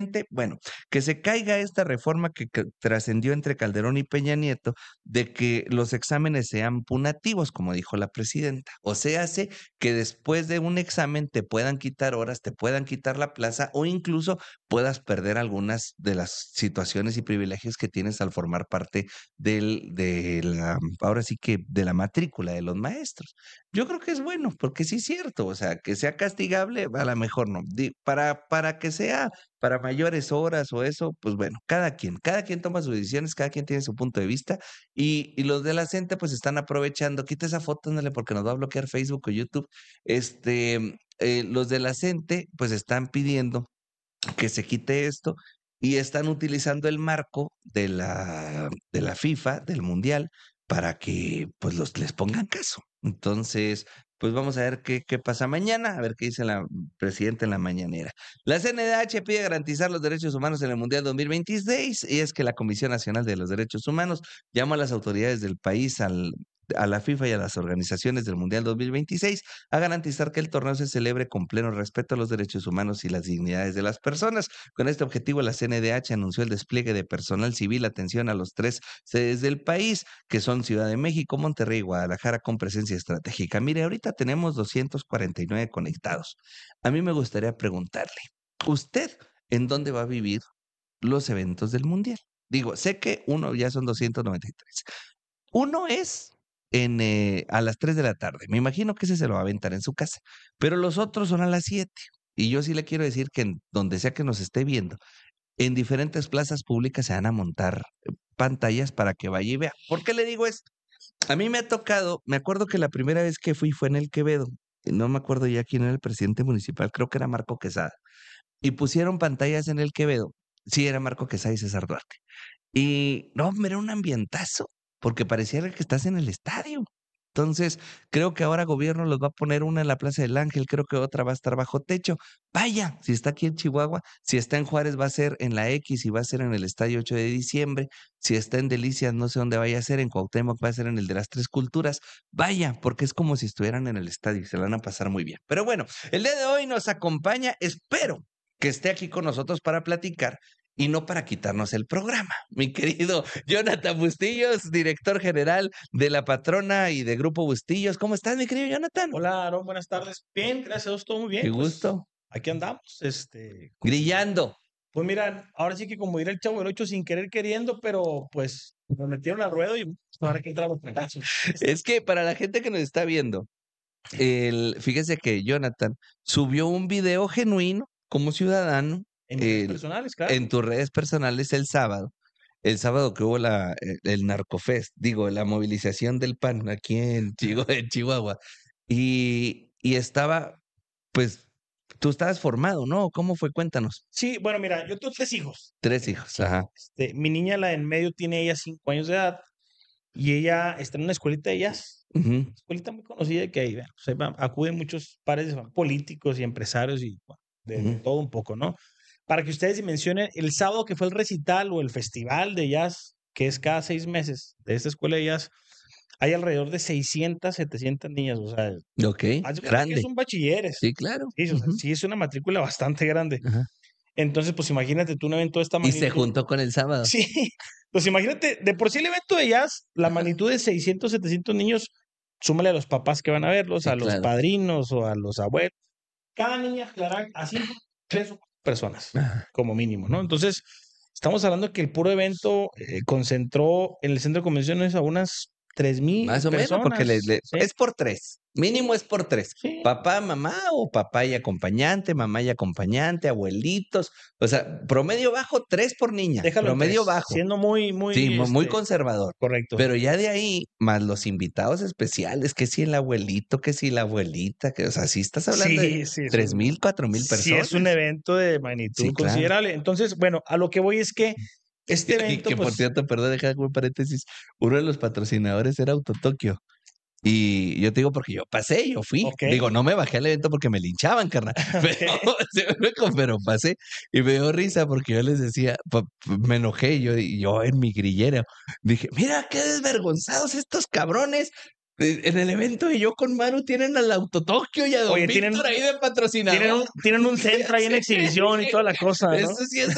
gente, bueno, que se caiga esta reforma que trascendió entre Calderón y Peña Nieto de que los exámenes sean punativos, como dijo la presidenta. O sea, hace que después de un examen te puedan quitar horas, te puedan quitar la plaza o incluso puedas perder algunas de las situaciones y privilegios que tienes al formar parte ahora sí que de la matrícula de los maestros. Yo creo que es bueno, porque sí es cierto, o sea, que sea castigable, a lo mejor no. Para que sea para mayores horas o eso, pues bueno, cada quien toma sus decisiones, cada quien tiene su punto de vista y los de la gente pues están aprovechando, quita esa foto, ándale, porque nos va a bloquear Facebook o YouTube. Los de la gente pues están pidiendo que se quite esto y están utilizando el marco de la FIFA, del Mundial, para que pues les pongan caso. Entonces, pues vamos a ver qué pasa mañana, a ver qué dice la presidenta en la mañanera. La CNDH pide garantizar los derechos humanos en el Mundial 2026 y es que la Comisión Nacional de los Derechos Humanos llama a las autoridades del país a la FIFA y a las organizaciones del Mundial 2026 a garantizar que el torneo se celebre con pleno respeto a los derechos humanos y las dignidades de las personas. Con este objetivo, la CNDH anunció el despliegue de personal civil, atención a los 3 sedes del país, que son Ciudad de México, Monterrey y Guadalajara, con presencia estratégica. Mire, ahorita tenemos 249 conectados. A mí me gustaría preguntarle, ¿usted en dónde va a vivir los eventos del Mundial? Digo, sé que uno ya son 293. Uno es a las 3 de la tarde. Me imagino que ese se lo va a aventar en su casa. Pero los otros son a las 7. Y yo sí le quiero decir que en donde sea que nos esté viendo, en diferentes plazas públicas se van a montar pantallas para que vaya y vea. ¿Por qué le digo esto? A mí me ha tocado, me acuerdo que la primera vez que fui fue en el Quevedo. No me acuerdo ya quién era el presidente municipal, creo que era Marco Quesada. Y pusieron pantallas en el Quevedo. Sí, era Marco Quesada y César Duarte. Y no, hombre, era un ambientazo, porque pareciera que estás en el estadio. Entonces, creo que ahora gobierno los va a poner una en la Plaza del Ángel, creo que otra va a estar bajo techo. Vaya, si está aquí en Chihuahua, si está en Juárez va a ser en la X y va a ser en el Estadio 8 de diciembre, si está en Delicias no sé dónde vaya a ser, en Cuauhtémoc va a ser en el de las Tres Culturas. Vaya, porque es como si estuvieran en el estadio y se la van a pasar muy bien. Pero bueno, el día de hoy nos acompaña, espero que esté aquí con nosotros para platicar y no para quitarnos el programa. Mi querido Jonathan Bustillos, director general de La Patrona y de Grupo Bustillos. ¿Cómo estás, mi querido Jonathan? Hola, Aaron, buenas tardes. Bien, gracias a Dios, todo muy bien. Qué Pues gusto. aquí andamos, Grillando. Pues mira, ahora sí que como dirá el Chavo del Ocho, sin querer queriendo, pero pues nos metieron al ruedo y ahora que entramos en caso. Es que para la gente que nos está viendo, fíjese que Jonathan subió un video genuino como ciudadano En mis redes personales, claro. en tus redes personales el sábado que hubo el Narcofest, digo, la movilización del PAN aquí en Chihuahua. Y estaba, pues, tú estabas formado, ¿no? ¿Cómo fue? Cuéntanos. Sí, bueno, mira, yo tengo 3 hijos. 3 hijos, ajá. Mi niña, la en medio, tiene ella 5 años de edad y ella está en una escuelita de jazz. Ujú. Escuelita muy conocida que ahí, bueno, acuden muchos pares de políticos y empresarios y bueno, de Ujú. todo un poco, ¿no? Para que ustedes dimensionen, el sábado que fue el recital o el festival de jazz, que es cada 6 meses de esta escuela de jazz, hay alrededor de 600, 700 niñas, o sea, Ok, haz de cuenta que grande. son bachilleres. Sí, claro. Sí, o sea, Ujú. sí es una matrícula bastante grande. Ajá. Entonces, pues imagínate tú un evento de esta Y se magnitud. juntó con el sábado. Sí, pues imagínate, de por sí el evento de jazz, la Ajá. magnitud de 600, 700 niños, súmale a los papás que van a verlos, Sí, a los claro. padrinos o a los abuelos. Cada niña aclarar así 3 o 4 personas, Ajá. como mínimo, ¿no? Entonces, estamos hablando que el puro evento concentró en el centro de convenciones a unas 3,000 Más o menos, porque personas. Sí, es por 3. Mínimo es por 3. sí. Papá, mamá o papá y acompañante, mamá y acompañante, abuelitos. O sea, promedio bajo, 3 por niña. Déjalo en Promedio 3, bajo. siendo muy, Sí, muy, muy conservador. correcto. Pero ya de ahí, más los invitados especiales, que si el abuelito, que si la abuelita, que, o sea, sí estás hablando de Sí, sí, 3,000, 4,000 sí es un personas. evento de Sí, magnitud claro. considerable. Entonces, bueno, a lo que voy es que este Y evento, que por pues, cierto, perdón, deja un paréntesis. Uno de los patrocinadores era Autotokio. Y yo te digo porque yo fui. ok, Digo, no me bajé al evento porque me linchaban, carnal. Pero, ok. pero pasé y me dio risa porque yo les decía, me enojé yo en mi grillero. Dije, mira qué desvergonzados estos cabrones. En el evento de Yo con Maru tienen al Autotokio y a Don Oye, Víctor ahí de patrocinador. tienen un centro ahí en Sí, exhibición y toda la cosa, ¿no? eso sí es